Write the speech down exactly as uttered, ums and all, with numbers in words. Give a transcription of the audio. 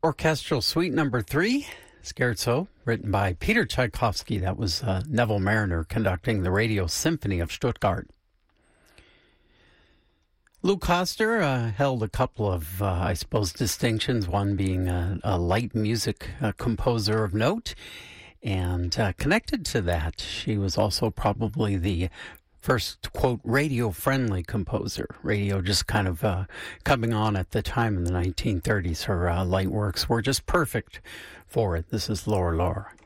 Orchestral Suite Number Three, Scherzo, written by Peter Tchaikovsky. That was uh, Neville Mariner conducting the Radio Symphony of Stuttgart. Lou Koster uh, held a couple of, uh, I suppose, distinctions, one being a, a light music uh, composer of note. And uh, connected to that, she was also probably the first, quote, radio-friendly composer. Radio just kind of uh, coming on at the time in the nineteen thirties. Her uh, light works were just perfect for it. This is Laura Laura.